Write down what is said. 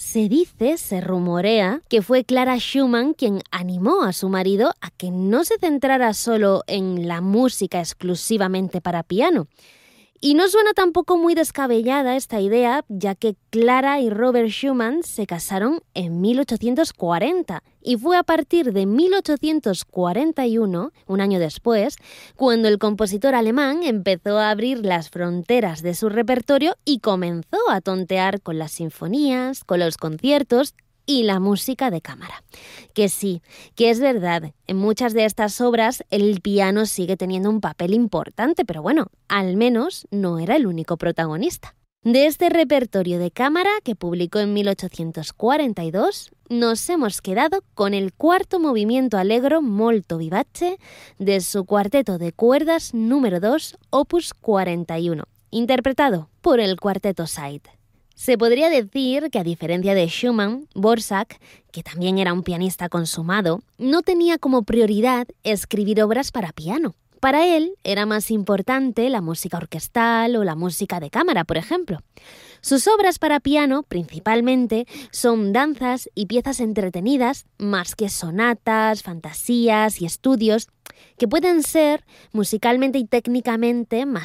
Se rumorea que fue Clara Schumann quien animó a su marido a que no se centrara solo en la música exclusivamente para piano. Y no suena tampoco muy descabellada esta idea, ya que Clara y Robert Schumann se casaron en 1840 y fue a partir de 1841, un año después, cuando el compositor alemán empezó a abrir las fronteras de su repertorio y comenzó a tontear con las sinfonías, con los conciertos y la música de cámara. Que sí, que es verdad, en muchas de estas obras el piano sigue teniendo un papel importante, pero bueno, al menos no era el único protagonista. De este repertorio de cámara que publicó en 1842, nos hemos quedado con el cuarto movimiento allegro molto vivace de su cuarteto de cuerdas número 2, opus 41, interpretado por el Cuarteto Sade. Se podría decir que, a diferencia de Schumann, Dvořák, que también era un pianista consumado, no tenía como prioridad escribir obras para piano. Para él era más importante la música orquestal o la música de cámara, por ejemplo. Sus obras para piano, principalmente, son danzas y piezas entretenidas, más que sonatas, fantasías y estudios, que pueden ser musicalmente y técnicamente más